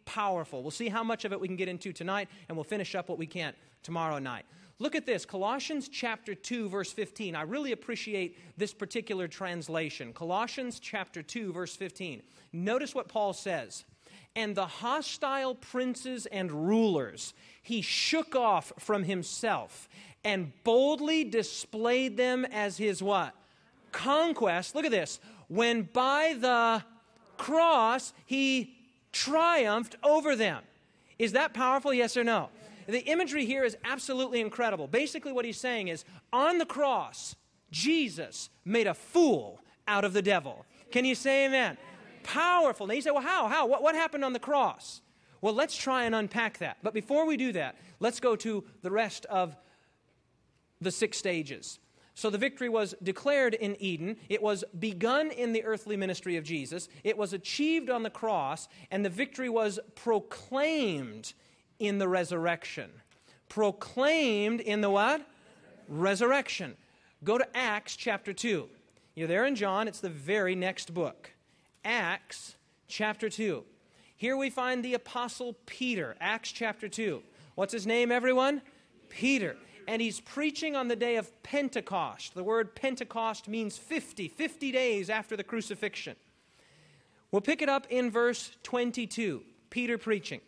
powerful. We'll see how much of it we can get into tonight, and we'll finish up what we can tomorrow night. Look at this, Colossians chapter 2, verse 15. I really appreciate this particular translation. Colossians chapter 2, verse 15. Notice what Paul says. And the hostile princes and rulers he shook off from himself and boldly displayed them as his what? Conquest. Look at this. When by the cross he triumphed over them. Is that powerful? Yes or no? The imagery here is absolutely incredible. Basically what he's saying is, on the cross, Jesus made a fool out of the devil. Can you say amen? Powerful. Now you say, well, how? What happened on the cross? Well, let's try and unpack that. But before we do that, let's go to the rest of the 6 stages. So the victory was declared in Eden. It was begun in the earthly ministry of Jesus. It was achieved on the cross. And the victory was proclaimed in the resurrection. Proclaimed in the what? Resurrection. Go to Acts chapter 2. You're there in John. It's the very next book. Acts chapter 2. Here we find the Apostle Peter. Acts chapter 2. What's his name, everyone? Peter. And he's preaching on the day of Pentecost. The word Pentecost means 50 days after the crucifixion. We'll pick it up in verse 22. Peter preaching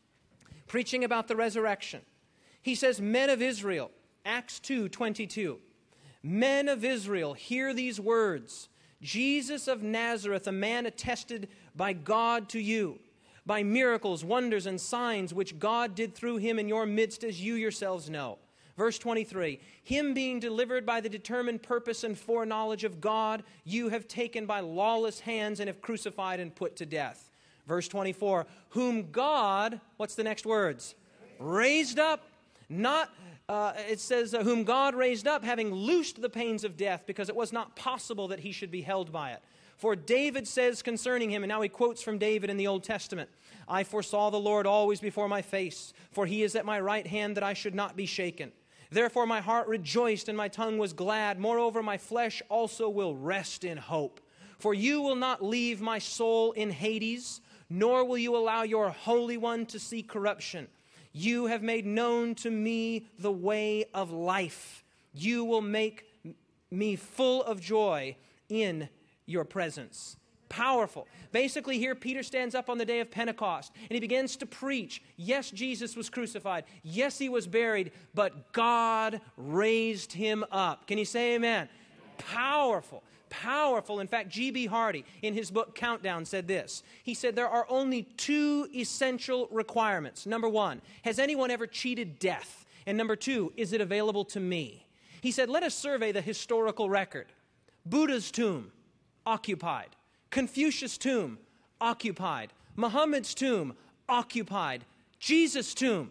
about the resurrection. He says, men of Israel, Acts 2:22. Men of Israel, hear these words. Jesus of Nazareth, a man attested by God to you, by miracles, wonders, and signs which God did through him in your midst, as you yourselves know. Verse 23, him being delivered by the determined purpose and foreknowledge of God, you have taken by lawless hands and have crucified and put to death. Verse 24, whom God, what's the next words? Raised up, it says, whom God raised up, having loosed the pains of death, because it was not possible that he should be held by it. For David says concerning him, and now he quotes from David in the Old Testament, I foresaw the Lord always before my face, for he is at my right hand that I should not be shaken. Therefore my heart rejoiced and my tongue was glad. Moreover, my flesh also will rest in hope. For you will not leave my soul in Hades, nor will you allow your Holy One to see corruption. You have made known to me the way of life. You will make me full of joy in your presence. Powerful. Basically here Peter stands up on the day of Pentecost and he begins to preach. Yes, Jesus was crucified. Yes, he was buried, but God raised him up. Can you say amen? Powerful. Powerful. In fact, G.B. Hardy, in his book Countdown, said this. He said there are only 2 essential requirements. Number 1, has anyone ever cheated death? And number 2, is it available to me? He said, let us survey the historical record. Buddha's tomb, occupied. Confucius' tomb, occupied. Muhammad's tomb, occupied. Jesus' tomb,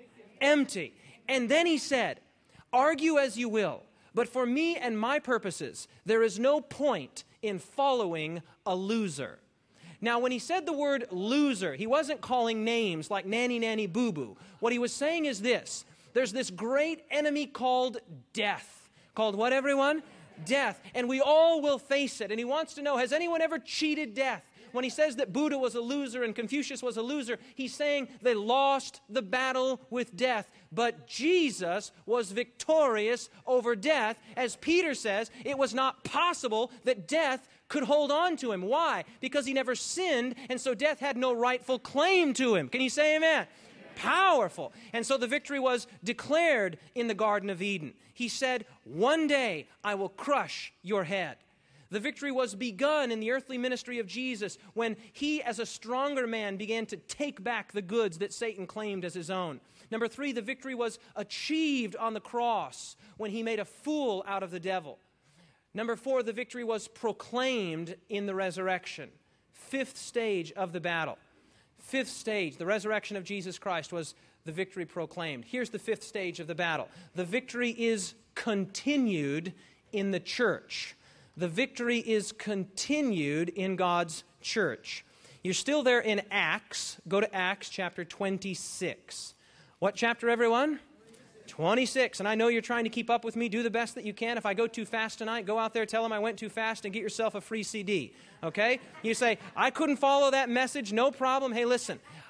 empty. And then he said, argue as you will, but for me and my purposes, there is no point in following a loser. Now, when he said the word loser, he wasn't calling names like nanny, nanny, boo-boo. What he was saying is this. There's this great enemy called death. Called what, everyone? Death. And we all will face it. And he wants to know, has anyone ever cheated death? When he says that Buddha was a loser and Confucius was a loser, he's saying they lost the battle with death. But Jesus was victorious over death. As Peter says, it was not possible that death could hold on to him. Why? Because he never sinned, and so death had no rightful claim to him. Can you say amen? Powerful. And so the victory was declared in the Garden of Eden. He said, one day I will crush your head. The victory was begun in the earthly ministry of Jesus when he, as a stronger man, began to take back the goods that Satan claimed as his own. Number 3, the victory was achieved on the cross when he made a fool out of the devil. Number 4, the victory was proclaimed in the resurrection. 5th stage of the battle. 5th stage, the resurrection of Jesus Christ, was the victory proclaimed. Here's the 5th stage of the battle. The victory is continued in the church. The victory is continued in God's church. You're still there in Acts. Go to Acts chapter 26. What chapter, everyone? 26. And I know you're trying to keep up with me. Do the best that you can. If I go too fast tonight, go out there, tell them I went too fast, and get yourself a free CD. Okay? You say, I couldn't follow that message. No problem. Hey, listen.